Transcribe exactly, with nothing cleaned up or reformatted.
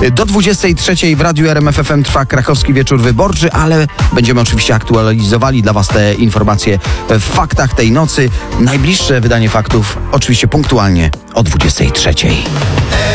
Do dwudziestej trzeciej w Radiu R M F F M trwa krakowski wieczór wyborczy, ale będziemy oczywiście aktualizowali dla Was te informacje w faktach tej nocy. Najbliższe wydanie faktów oczywiście punktualnie o dwudziestej trzeciej.